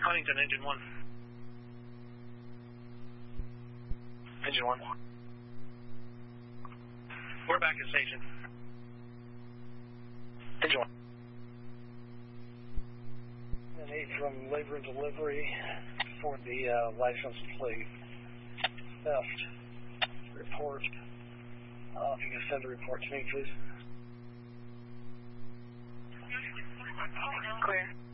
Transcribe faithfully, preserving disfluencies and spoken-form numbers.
Huntington, engine one. Engine one. We're back at station. Engine one. And eight from labor and delivery for the uh, license plate theft report. Uh, if you can send a report to me, please. Clear.